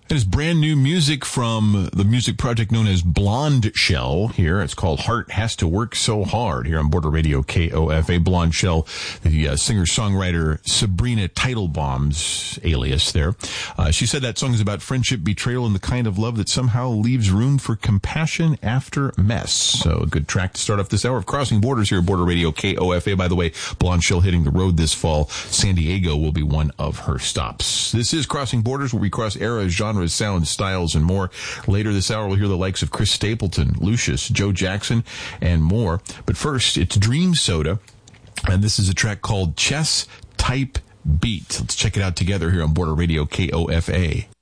It is brand new music from the music project known as Blonde Shell here. It's called Heart Has to Work So Hard here on Border Radio KOFA. Blonde Shell, the singer-songwriter Sabrina Teitelbaum's alias there. She said that song is about friendship, betrayal, and the kind of love that somehow leaves room for compassion after mess. So a good track to start off this hour of Crossing Borders here at Border Radio KOFA. By the way, Blonde Shell hitting the road this fall. San Diego will be one of her stops. This is Crossing Borders, where we cross eras, genres, sounds, styles, and more. Later this hour, we'll hear the likes of Chris Stapleton, Lucius, Joe Jackson, and more. But first, it's Dream Soda, and this is a track called Chess Type Beat. Let's check it out together here on Border Radio KOFA.